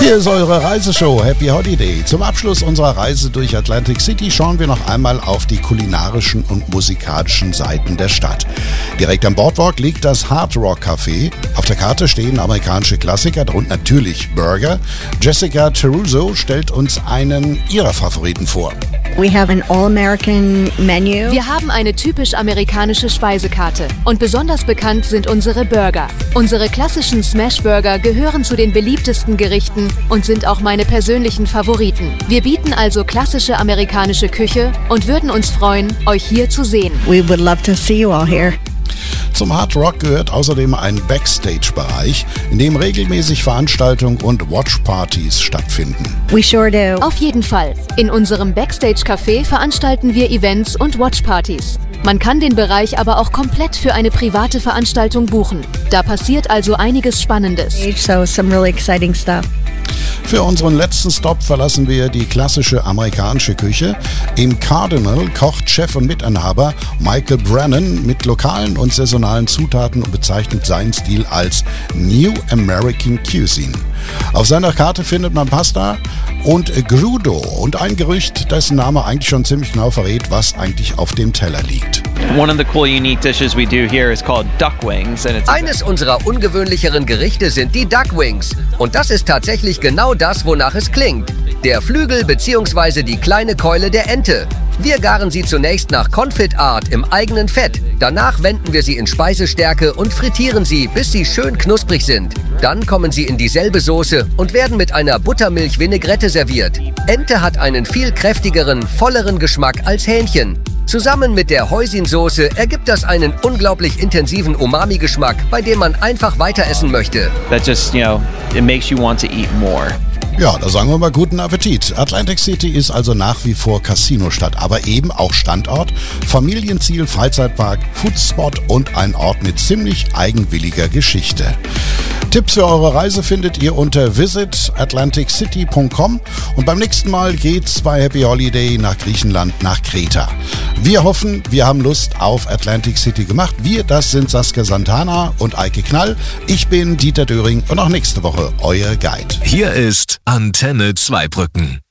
Hier ist eure Reiseshow Happy Holiday. Zum Abschluss unserer Reise durch Atlantic City schauen wir noch einmal auf die kulinarischen und musikalischen Seiten der Stadt. Direkt am Boardwalk liegt das Hard Rock Café. Auf der Karte stehen amerikanische Klassiker, darunter natürlich Burger. Jessica Teruso stellt uns einen ihrer Favoriten vor. We have an all-American menu. Wir haben eine typisch amerikanische Speisekarte und besonders bekannt sind unsere Burger. Unsere klassischen Smash-Burger gehören zu den beliebtesten Gerichten und sind auch meine persönlichen Favoriten. Wir bieten also klassische amerikanische Küche und würden uns freuen, euch hier zu sehen. We would love to see you all here. Zum Hard Rock gehört außerdem ein Backstage-Bereich, in dem regelmäßig Veranstaltungen und Watchpartys stattfinden. We sure do. Auf jeden Fall. In unserem Backstage-Café veranstalten wir Events und Watchpartys. Man kann den Bereich aber auch komplett für eine private Veranstaltung buchen. Da passiert also einiges Spannendes. So some really exciting stuff. Für unseren letzten Stop verlassen wir die klassische amerikanische Küche. Im Cardinal kocht Chef und Mitinhaber Michael Brennan mit lokalen und saisonalen Zutaten und bezeichnet seinen Stil als New American Cuisine. Auf seiner Karte findet man Pasta und Grudo und ein Gerücht, dessen Name eigentlich schon ziemlich genau verrät, was eigentlich auf dem Teller liegt. One of the cool unique dishes we do here is called duck wings. Eines unserer ungewöhnlicheren Gerichte sind die Duck Wings. Und das ist tatsächlich genau das, wonach es klingt. Der Flügel bzw. die kleine Keule der Ente. Wir garen sie zunächst nach Confit-Art im eigenen Fett. Danach wenden wir sie in Speisestärke und frittieren sie, bis sie schön knusprig sind. Dann kommen sie in dieselbe Soße und werden mit einer Buttermilch-Vinaigrette serviert. Ente hat einen viel kräftigeren, volleren Geschmack als Hähnchen. Zusammen mit der Hoisin-Soße ergibt das einen unglaublich intensiven Umami-Geschmack, bei dem man einfach weiter essen möchte. That just, it makes you want to eat more. Ja, da sagen wir mal guten Appetit. Atlantic City ist also nach wie vor Casinostadt, aber eben auch Standort, Familienziel, Freizeitpark, Foodspot und ein Ort mit ziemlich eigenwilliger Geschichte. Tipps für eure Reise findet ihr unter visitatlanticitycom und beim nächsten Mal geht's bei Happy Holiday nach Griechenland, nach Kreta. Wir hoffen, wir haben Lust auf Atlantic City gemacht. Wir, das sind Saskia Santana und Eike Knall. Ich bin Dieter Döring und auch nächste Woche euer Guide. Hier ist Antenne Zweibrücken.